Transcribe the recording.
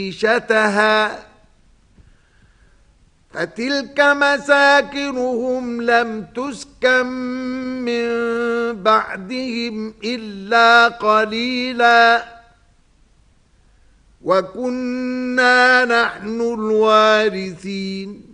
معيشتها فتلك مساكنهم لم تسكن من بعدهم إلا قليلا وكنا نحن الوارثين